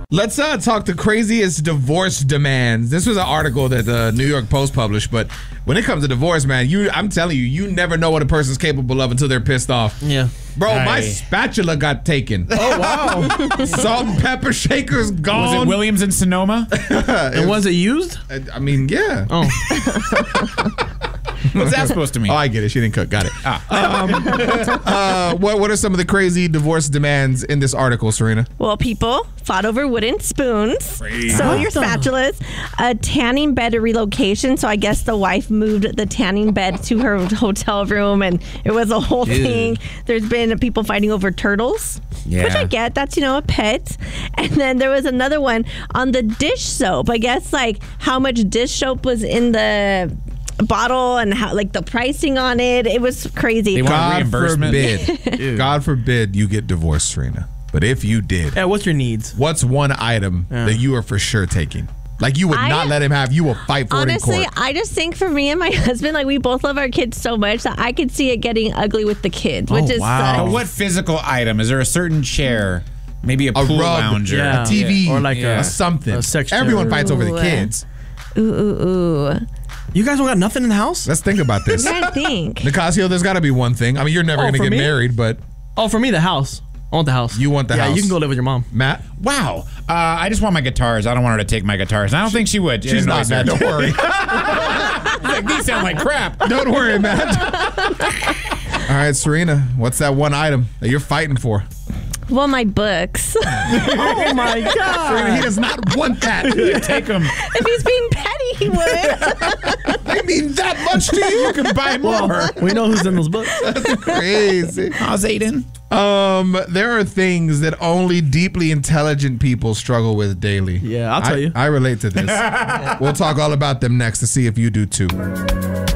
Let's talk the craziest divorce demands. This was an article that the New York Post published, but when it comes to divorce, man, I'm telling you, you never know what a person's capable of until they're pissed off. Yeah. Bro, my spatula got taken. Oh, wow. Salt and pepper shaker's gone. Was it Williams and Sonoma? And was it used? I mean, yeah. Oh. What's that supposed to mean? Oh, I get it. She didn't cook. Got it. What are some of the crazy divorce demands in this article, Serena? Well, people fought over wooden spoons. So your spatulas, a tanning bed relocation. So I guess the wife moved the tanning bed to her hotel room, and it was a whole thing. There's been people fighting over turtles, which I get. That's, a pet. And then there was another one on the dish soap. I guess like how much dish soap was in the bottle and how like the pricing on it. It was crazy. They want reimbursement. God forbid you get divorced, Serena. But if you did, what's your needs? What's one item that you are for sure taking? Like you would not let him have. You will fight for it in court. Honestly, I just think for me and my husband, like we both love our kids so much that I could see it getting ugly with the kids, which is But what physical item? Is there a certain chair? Maybe a pool rug, lounger, a TV, or like a something. A section. Everyone fights over the kids. Ooh. You guys don't got nothing in the house? Let's think about this. You gotta think. Nicasio, there's got to be one thing. I mean, you're never going to get married, but... Oh, for me, the house. I want the house. You want the house? Yeah, you can go live with your mom. Matt? Wow. I just want my guitars. I don't want her to take my guitars. I don't think she would. She's not, Matt. Don't worry. These sound like crap. Don't worry, Matt. All right, Serena, what's that one item that you're fighting for? Well, my books. Oh, my God. Serena, he does not want that. Take them. If he's being petty, he would. They mean that much to you? You can buy more. We know who's in those books. That's crazy. How's Aiden? There are things that only deeply intelligent people struggle with daily. Yeah, I'll tell you. I relate to this. We'll talk all about them next to see if you do too.